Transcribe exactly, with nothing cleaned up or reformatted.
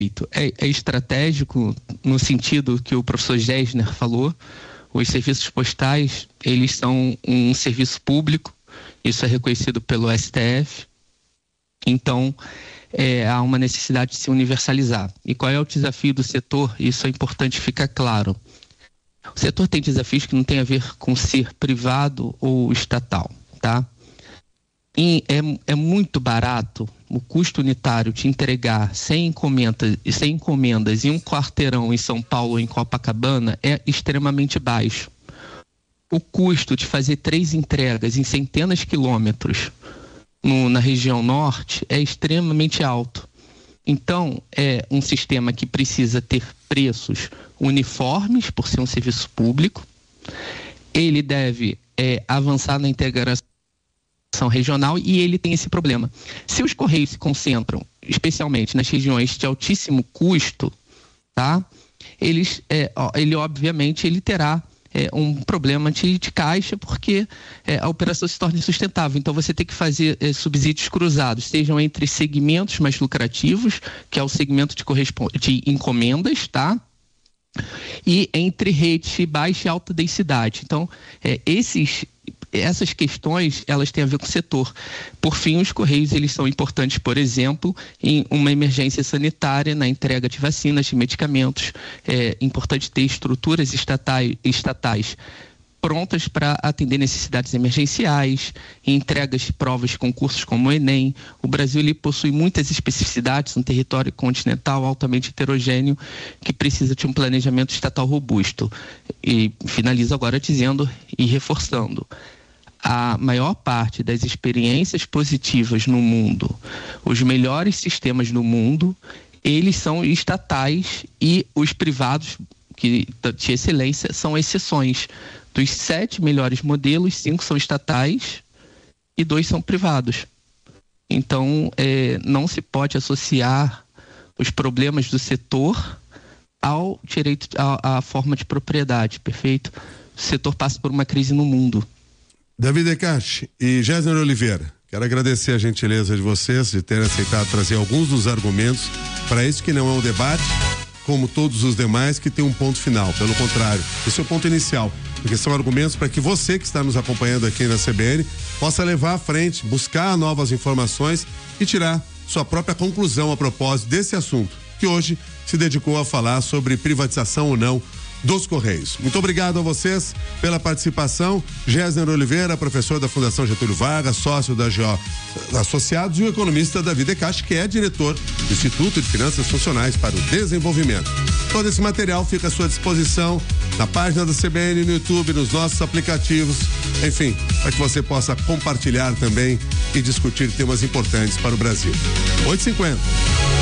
É, é estratégico no sentido que o professor Gessner falou. Os serviços postais, eles são um serviço público, isso é reconhecido pelo S T F. Então, é, há uma necessidade de se universalizar. E qual é o desafio do setor? Isso é importante ficar claro. O setor tem desafios que não tem a ver com ser privado ou estatal, tá? E é, é muito barato o custo unitário de entregar cem encomendas, cem encomendas em um quarteirão em São Paulo ou em Copacabana é extremamente baixo. O custo de fazer três entregas em centenas de quilômetros no, na região norte é extremamente alto. Então, é um sistema que precisa ter preços uniformes por ser um serviço público. Ele deve é, avançar na integração regional e ele tem esse problema. Se os Correios se concentram, especialmente nas regiões de altíssimo custo, tá? Eles, é, ele obviamente ele terá é, um problema de, de caixa porque é, a operação se torna insustentável. Então você tem que fazer é, subsídios cruzados, sejam entre segmentos mais lucrativos, que é o segmento de, de encomendas, tá? E entre redes de baixa e alta densidade. Então, é, esses, essas questões, elas têm a ver com o setor. Por fim, os Correios, eles são importantes, por exemplo, em uma emergência sanitária, na entrega de vacinas, de medicamentos. É importante ter estruturas estatais, estatais prontas para atender necessidades emergenciais, entregas de provas de concursos como o Enem. O Brasil ele possui muitas especificidades, um território continental altamente heterogêneo que precisa de um planejamento estatal robusto. E finalizo agora dizendo e reforçando: a maior parte das experiências positivas no mundo, os melhores sistemas no mundo, eles são estatais e os privados que, de excelência são exceções. Dos sete melhores modelos, cinco são estatais e dois são privados. Então, é, não se pode associar os problemas do setor ao direito, à, à forma de propriedade, perfeito? O setor passa por uma crise no mundo. Davi Decast e Gessner Oliveira, quero agradecer a gentileza de vocês de terem aceitado trazer alguns dos argumentos para isso que não é um debate, como todos os demais, que tem um ponto final. Pelo contrário, esse é o ponto inicial, porque são argumentos para que você que está nos acompanhando aqui na C B N possa levar à frente, buscar novas informações e tirar sua própria conclusão a propósito desse assunto, que hoje se dedicou a falar sobre privatização ou não dos Correios. Muito obrigado a vocês pela participação. Gessner Oliveira, professor da Fundação Getúlio Vargas, sócio da G O Associados, e o economista Davi Decast, que é diretor do Instituto de Finanças Funcionais para o Desenvolvimento. Todo esse material fica à sua disposição na página da C B N, no YouTube, nos nossos aplicativos, enfim, para que você possa compartilhar também e discutir temas importantes para o Brasil. oito e cinquenta.